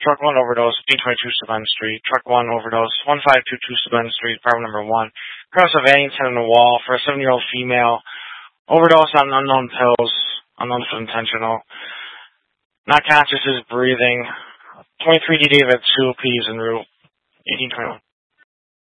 Truck 1 overdose, 1822 Savannah Street. Truck 1 overdose, 1522 Savannah Street, apartment number 1. Cross of Addington and the wall for a 7-year-old female. Overdose on unknown pills, unknown if intentional. Not conscious, is breathing. 23 DD of 2 Ps en route. 1821.